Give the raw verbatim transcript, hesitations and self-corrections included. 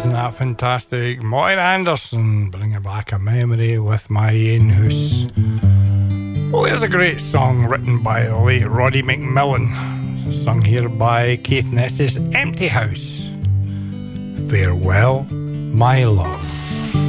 Isn't that fantastic? Martin Anderson, bringing back a memory with my own house. Well, there's a great song written by the late Roddy McMillan, sung here by Keith Ness's Empty House. Farewell, my love.